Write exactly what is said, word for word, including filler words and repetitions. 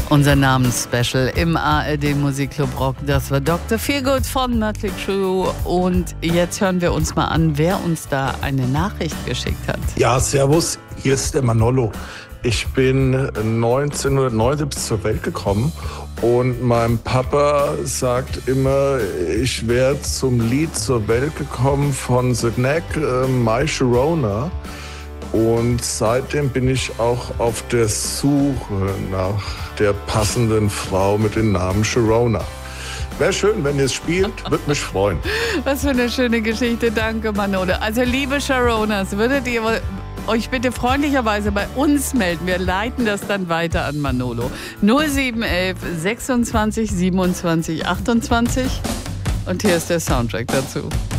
Unser Namensspecial im A R D Musikclub Rock, das war Doktor Feelgood von Mötley Crüe. Und jetzt hören wir uns mal an, wer uns da eine Nachricht geschickt hat. Ja, servus, hier ist der Manolo. Ich bin neunzehnhundertneunundsiebzig zur Welt gekommen und mein Papa sagt immer, ich wäre zum Lied zur Welt gekommen von The Knack, äh, My Sharona. Und seitdem bin ich auch auf der Suche nach der passenden Frau mit dem Namen Sharona. Wäre schön, wenn ihr es spielt, würde mich freuen. Was für eine schöne Geschichte, danke Manolo. Also liebe Sharonas, würdet ihr euch bitte freundlicherweise bei uns melden. Wir leiten das dann weiter an Manolo. null sieben eins eins sechsundzwanzig siebenundzwanzig achtundzwanzig und hier ist der Soundtrack dazu.